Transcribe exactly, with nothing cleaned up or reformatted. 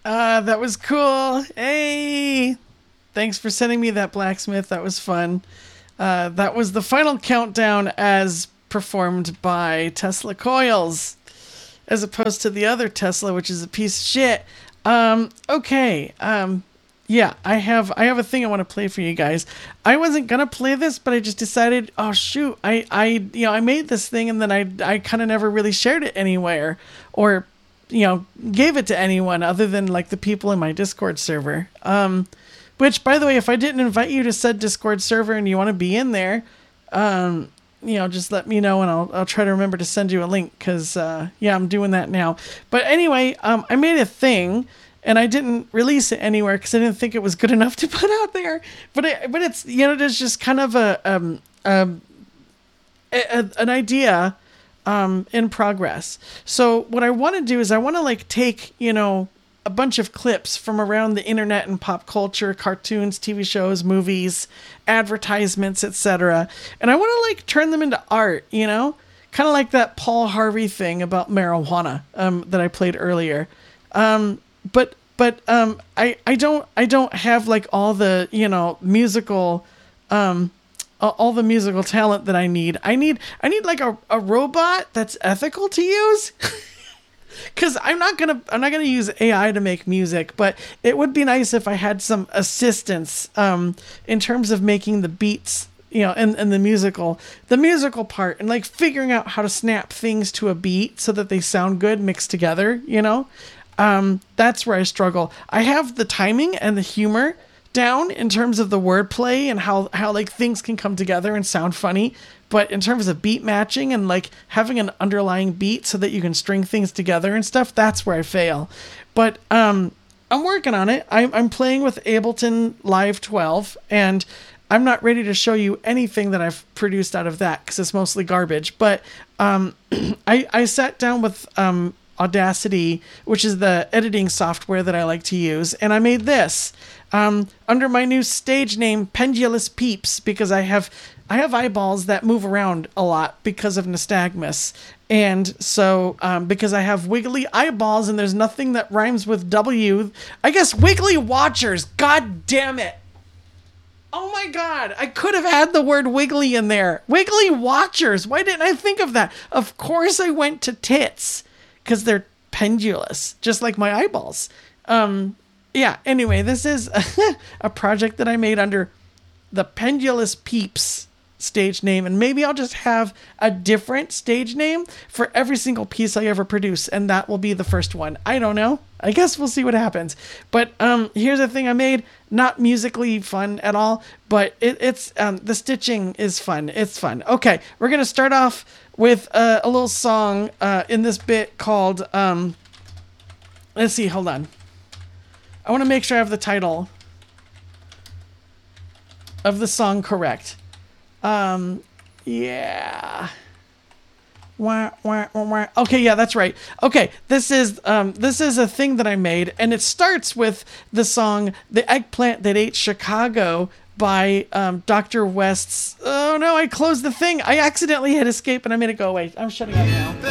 Uh, that was cool. Hey, thanks for sending me that blacksmith. That was fun. Uh, that was the final countdown as performed by Tesla Coils, as opposed to the other Tesla, which is a piece of shit. Um, okay. Um, yeah, I have I have a thing I want to play for you guys. I wasn't gonna play this, but I just decided, oh shoot, I, I you know I made this thing and then I I kind of never really shared it anywhere, or you know gave it to anyone other than like the people in my Discord server. Um, which by the way, if I didn't invite you to said Discord server and you want to be in there, um, you know, just let me know and I'll I'll try to remember to send you a link because uh, yeah, I'm doing that now. But anyway, um, I made a thing and I didn't release it anywhere because I didn't think it was good enough to put out there. But it, but it's you know there's just kind of a um um a, a, an idea um in progress. So what I want to do is I want to like take you know a bunch of clips from around the internet and pop culture, cartoons, T V shows, movies, advertisements, et cetera. And I want to like turn them into art, you know, kind of like that Paul Harvey thing about marijuana um, that I played earlier. Um, but but um, I I don't I don't have like all the you know musical um, all the musical talent that I need. I need I need like a, a robot that's ethical to use. Because I'm not gonna, I'm not gonna use A I to make music, but it would be nice if I had some assistance um, in terms of making the beats, you know, and, and the musical, the musical part, and like figuring out how to snap things to a beat so that they sound good mixed together. You know, um, that's where I struggle. I have the timing and the humor down in terms of the wordplay and how how like things can come together and sound funny. But in terms of beat matching and like having an underlying beat so that you can string things together and stuff, that's where I fail. But um, I'm working on it. I'm, I'm playing with Ableton Live twelve, and I'm not ready to show you anything that I've produced out of that because it's mostly garbage. But um, I, I sat down with um, Audacity, which is the editing software that I like to use, and I made this um, under my new stage name, Pendulous Peeps, because I have I have eyeballs that move around a lot because of nystagmus. And so um, because I have wiggly eyeballs and there's nothing that rhymes with W, I guess wiggly watchers. God damn it. Oh my God. I could have had the word wiggly in there. Wiggly watchers. Why didn't I think of that? Of course I went to tits because they're pendulous, just like my eyeballs. Um, yeah, anyway, this is a project that I made under the Pendulous Peeps stage name, and maybe I'll just have a different stage name for every single piece I ever produce, and that will be the first one. I don't know. I guess we'll see what happens. But um, here's a thing I made, not musically fun at all, but it, it's um, the stitching is fun. It's fun. Okay, we're gonna start off with uh, a little song uh, in this bit called. Um, let's see. Hold on. I want to make sure I have the title of the song correct. Um, yeah. Wah, wah, wah, wah. Okay, yeah, that's right. Okay, this is um, this is a thing that I made, and it starts with the song "The Eggplant That Ate Chicago" by um, Doctor West's. Oh no, I closed the thing. I accidentally hit escape, and I made it go away. I'm shutting it now.